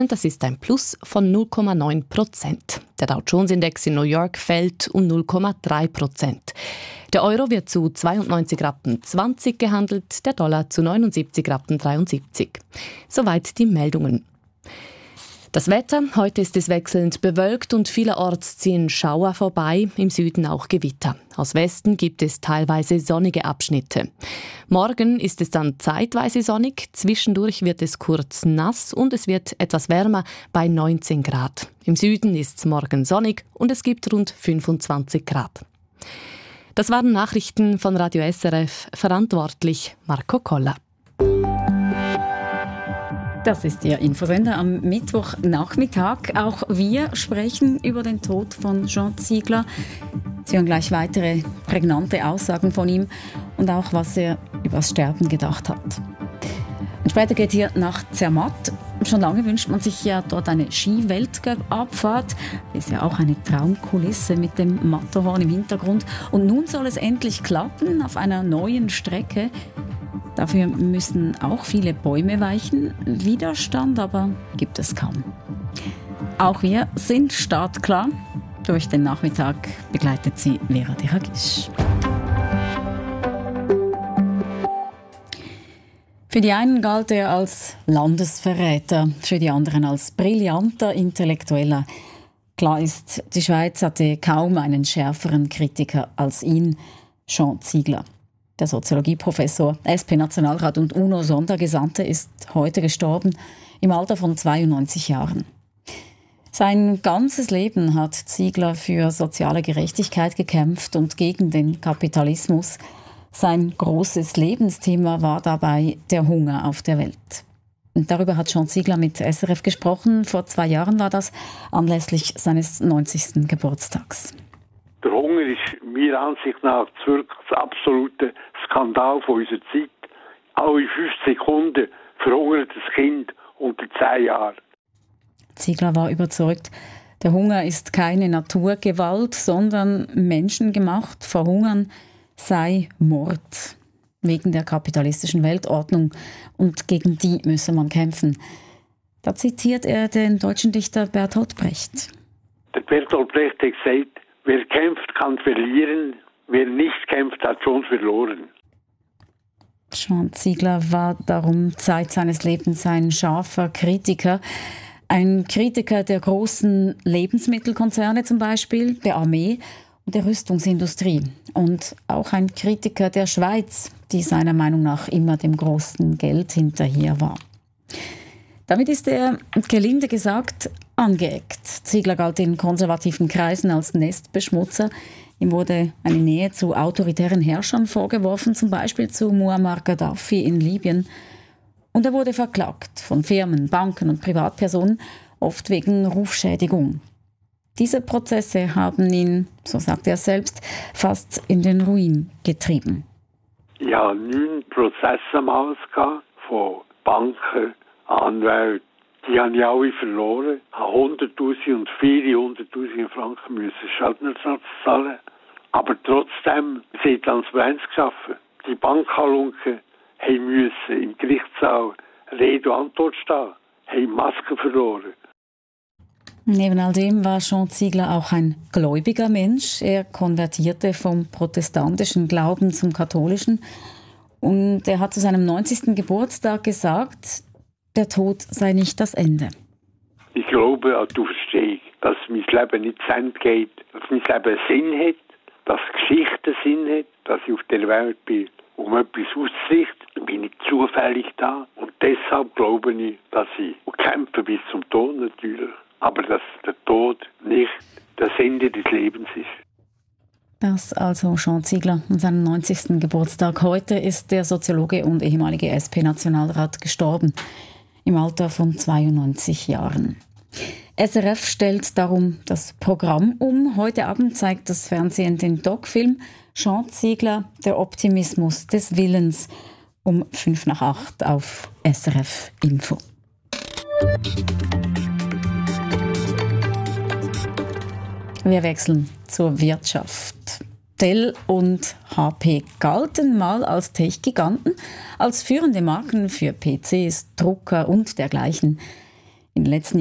Das ist ein Plus von 0,9%. Der Dow Jones Index in New York fällt um 0,3%. Der Euro wird zu 92,20 Rappen gehandelt, der Dollar zu 79,73 Rappen. Soweit die Meldungen. Das Wetter, heute ist es wechselnd bewölkt und vielerorts ziehen Schauer vorbei, im Süden auch Gewitter. Aus Westen gibt es teilweise sonnige Abschnitte. Morgen ist es dann zeitweise sonnig, zwischendurch wird es kurz nass und es wird etwas wärmer bei 19 Grad. Im Süden ist es morgen sonnig und es gibt rund 25 Grad. Das waren Nachrichten von Radio SRF, verantwortlich Marco Koller. Das ist Ihr Infosender am Mittwochnachmittag. Auch wir sprechen über den Tod von Jean Ziegler. Sie hören gleich weitere prägnante Aussagen von ihm und auch, was er über das Sterben gedacht hat. Und später geht hier nach Zermatt. Schon lange wünscht man sich ja dort eine Ski-Weltcup-Abfahrt. Ist ja auch eine Traumkulisse mit dem Matterhorn im Hintergrund. Und nun soll es endlich klappen auf einer neuen Strecke. Dafür müssen auch viele Bäume weichen. Widerstand aber gibt es kaum. Auch wir sind startklar. Durch den Nachmittag begleitet sie Vera de Hagisch. Für die einen galt er als Landesverräter, für die anderen als brillanter Intellektueller. Klar ist, die Schweiz hatte kaum einen schärferen Kritiker als ihn, Jean Ziegler. Der Soziologieprofessor, SP-Nationalrat und UNO-Sondergesandte ist heute gestorben, im Alter von 92 Jahren. Sein ganzes Leben hat Ziegler für soziale Gerechtigkeit gekämpft und gegen den Kapitalismus. Sein großes Lebensthema war dabei der Hunger auf der Welt. Und darüber hat Jean Ziegler mit SRF gesprochen. Vor 2 Jahren war das, anlässlich seines 90. Geburtstags. Der Hunger ist meiner Ansicht nach wirklich das absolute Skandal von unserer Zeit. Alle 5 Sekunden verhungert ein Kind unter 10 Jahren. Ziegler war überzeugt, der Hunger ist keine Naturgewalt, sondern menschengemacht. Verhungern sei Mord. Wegen der kapitalistischen Weltordnung. Und gegen die müsse man kämpfen. Da zitiert er den deutschen Dichter Bertolt Brecht. Der Bertolt Brecht hat gesagt, wer kämpft, kann verlieren. Wer nicht kämpft, hat schon verloren. Jean Ziegler war darum Zeit seines Lebens ein scharfer Kritiker. Ein Kritiker der großen Lebensmittelkonzerne zum Beispiel, der Armee und der Rüstungsindustrie. Und auch ein Kritiker der Schweiz, die seiner Meinung nach immer dem großen Geld hinterher war. Damit ist er, gelinde gesagt, angeeckt. Ziegler galt in konservativen Kreisen als Nestbeschmutzer. Ihm wurde eine Nähe zu autoritären Herrschern vorgeworfen, zum Beispiel zu Muammar Gaddafi in Libyen. Und er wurde verklagt von Firmen, Banken und Privatpersonen, oft wegen Rufschädigung. Diese Prozesse haben ihn, so sagt er selbst, fast in den Ruin getrieben. Ich hatte 9 Prozesse am Haus von Banken, Anwälten. Die habe ich alle verloren. Ich musste 100'000 und viele 100'000 Franken Schadenersatz zahlen. Aber trotzdem sie haben Transparenz geschaffen. Die Bankhalunken mussten im Gerichtssaal Rede und Antwort stehen, haben Masken verloren. Neben all dem war Jean Ziegler auch ein gläubiger Mensch. Er konvertierte vom protestantischen Glauben zum katholischen. Und er hat zu seinem 90. Geburtstag gesagt, der Tod sei nicht das Ende. Ich glaube an die Auferstehung, dass mein Leben nicht zu Ende geht, dass mein Leben Sinn hat, dass Geschichte Sinn hat, dass ich auf der Welt bin, um etwas auszurichten, bin ich zufällig da. Und deshalb glaube ich, dass ich kämpfe bis zum Tod natürlich, aber dass der Tod nicht das Ende des Lebens ist. Das also Jean Ziegler an seinem 90. Geburtstag. Heute ist der Soziologe und ehemalige SP-Nationalrat gestorben, im Alter von 92 Jahren. SRF stellt darum das Programm um. Heute Abend zeigt das Fernsehen den Doc-Film Jean Ziegler, der Optimismus des Willens, um 7:55 auf SRF Info. Wir wechseln zur Wirtschaft. Dell und HP galten mal als Tech-Giganten, als führende Marken für PCs, Drucker und dergleichen. In den letzten